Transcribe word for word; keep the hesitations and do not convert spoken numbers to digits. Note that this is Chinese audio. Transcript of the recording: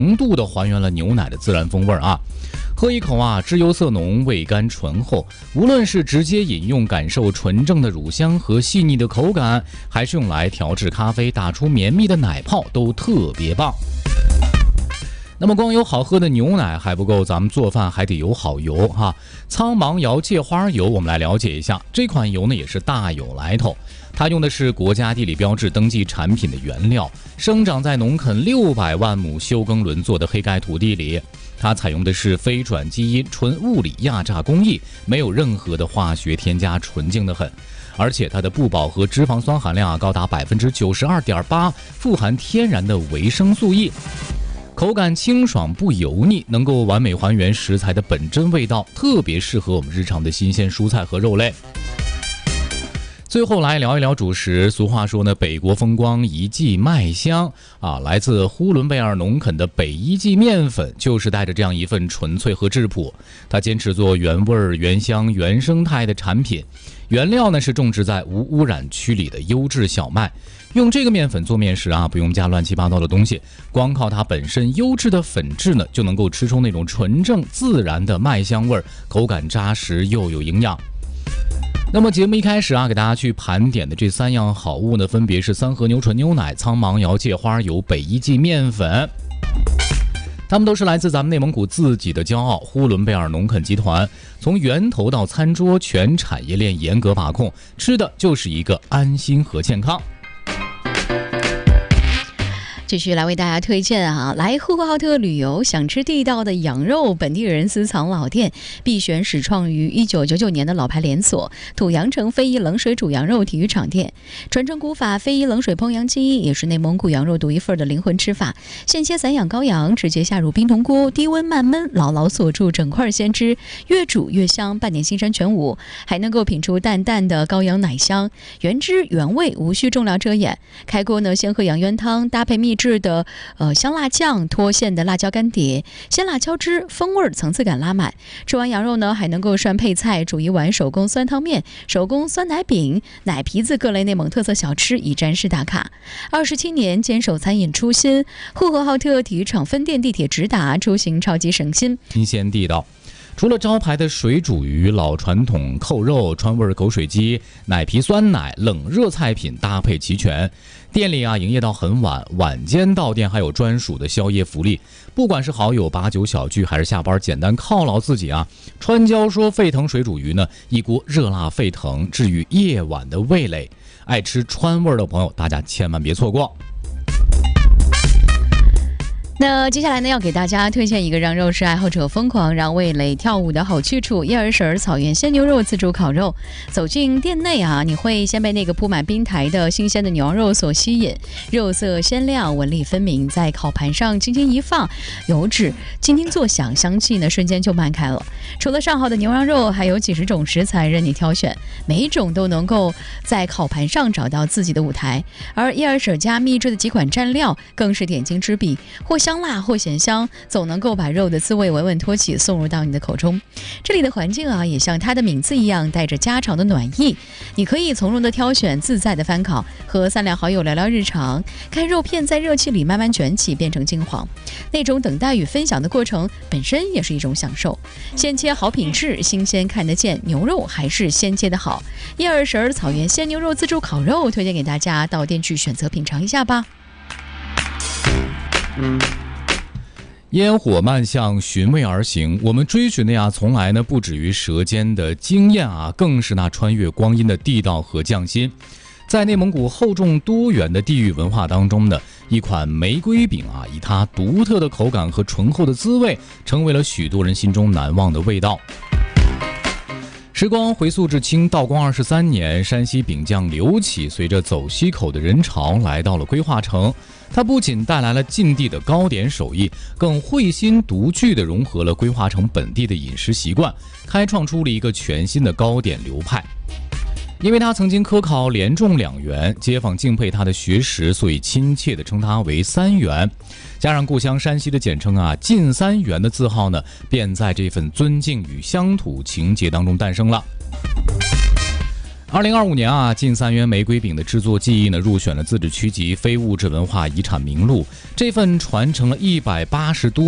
程度的还原了牛奶的自然风味啊。喝一口啊，汁油色浓，味甘醇厚。无论是直接饮用感受纯正的乳香和细腻的口感，还是用来调制咖啡打出绵密的奶泡，都特别棒。那么光有好喝的牛奶还不够，咱们做饭还得有好油哈。苍芒瑶芥花油，我们来了解一下，这款油呢也是大有来头。它用的是国家地理标志登记产品的原料，生长在农垦六百万亩休耕轮作的黑盖土地里。它采用的是非转基因纯物理压榨工艺，没有任何的化学添加，纯净的很。而且它的不饱和脂肪酸含量啊高达百分之九十二点八，富含天然的维生素 E。口感清爽不油腻，能够完美还原食材的本真味道，特别适合我们日常的新鲜蔬菜和肉类。最后来聊一聊主食。俗话说呢，北国风光，一季麦香啊。来自呼伦贝尔农垦的北一季面粉，就是带着这样一份纯粹和质朴。它坚持做原味、原香、原生态的产品，原料呢是种植在无污染区里的优质小麦。用这个面粉做面食啊，不用加乱七八糟的东西，光靠它本身优质的粉质呢，就能够吃出那种纯正自然的麦香味，口感扎实又有营养。那么节目一开始啊，给大家去盘点的这三样好物呢，分别是三和牛纯牛奶、苍芒瑶芥花油、北一季面粉。它们都是来自咱们内蒙古自己的骄傲——呼伦贝尔农垦集团，从源头到餐桌，全产业链严格把控，吃的就是一个安心和健康。 继续来为大家推荐啊，来呼和浩特旅游，想吃地道的羊肉，本地人私藏老店，必选始创于一九九九年的老牌连锁土阳城非遗冷水煮羊肉体育场店，传承古法非遗冷水烹羊技艺，也是内蒙古羊肉独一份的灵魂吃法。现切散养羔羊，直接下入冰铜锅，低温慢焖，牢牢锁住整块鲜汁，越煮越香，半点新山全无，还能够品出淡淡的羔羊奶香，原汁原味，无需重料遮掩。开锅呢，先喝羊冤汤，搭配秘制的呃香辣酱，脱馅的辣椒干碟，鲜辣交织，风味层次感拉满。吃完羊肉呢，还能够涮配菜，煮一碗手工酸汤面、手工酸奶饼、奶皮子各类内蒙特色小吃，以展示打卡。二十七年坚守餐饮初心，呼和浩特体育场分店地铁直达，出行超级省心， 新鲜地道。除了招牌的水煮鱼、老传统扣肉、川味口水鸡、奶皮酸奶、冷热菜品搭配齐全。店里啊营业到很晚，晚间到店还有专属的宵夜福利。不管是好友把酒小聚，还是下班简单犒劳自己啊，川椒说沸腾水煮鱼呢，一锅热辣沸腾，治愈夜晚的味蕾。爱吃川味的朋友，大家千万别错过。 那接下来呢，要给大家推荐一个让肉食爱好者疯狂、让味蕾跳舞的好去处——叶儿婶草原鲜牛肉自助烤肉。走进店内啊，你会先被那个铺满冰台的新鲜的牛羊肉所吸引，肉色鲜亮，纹理分明，在烤盘上轻轻一放，油脂轻轻作响，香气呢瞬间就漫开了。除了上好的牛羊肉，还有几十种食材任你挑选，每一种都能够在烤盘上找到自己的舞台。而叶儿婶家秘制的几款蘸料更是点睛之笔，或香辣或咸香，总能够把肉的滋味稳稳托起，送入到你的口中。这里的环境啊，也像它的名字一样，带着家常的暖意。你可以从容的挑选，自在的翻烤，和三两好友聊聊日常，看肉片在热气里慢慢卷起，变成金黄。那种等待与分享的过程，本身也是一种享受。鲜切好品质，新鲜看得见，牛肉还是鲜切的好。叶儿婶草原鲜牛肉自助烤肉，推荐给大家，到店去选择品尝一下吧。 烟火漫向，寻味而行。我们追寻的呀，从来呢不止于舌尖的惊艳啊，更是那穿越光阴的地道和匠心。在内蒙古厚重多元的地域文化当中呢，一款玫瑰饼啊，以它独特的口感和醇厚的滋味，成为了许多人心中难忘的味道。时光回溯至清道光二十三年，山西饼匠刘启随着走西口的人潮来到了归化城。他不仅带来了晋地的糕点手艺，更慧心独具地融合了归化城本地的饮食习惯，开创出了一个全新的糕点流派。因为他曾经科考连中两元，街坊敬佩他的学识，所以亲切地称他为三元。加上故乡山西的简称啊，晋三元的字号呢，便在这份尊敬与乡土情结当中诞生了。 二零二五年啊，近三元玫瑰饼的制作技艺呢入选了自治区级非物质文化遗产名录。这份传承了一百八十多